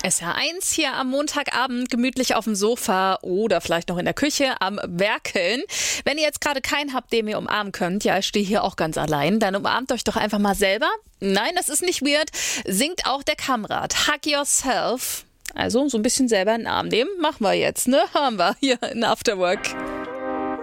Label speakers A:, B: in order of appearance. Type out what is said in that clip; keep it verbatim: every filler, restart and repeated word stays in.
A: S R eins hier am Montagabend gemütlich auf dem Sofa oder vielleicht noch in der Küche am Werkeln. Wenn ihr jetzt gerade keinen habt, den ihr umarmen könnt, ja, ich stehe hier auch ganz allein, dann umarmt euch doch einfach mal selber. Nein, das ist nicht weird. Singt auch der Kamerad. Hug yourself. Also so ein bisschen selber in den Arm nehmen. Machen wir jetzt, ne? Haben wir hier in Afterwork.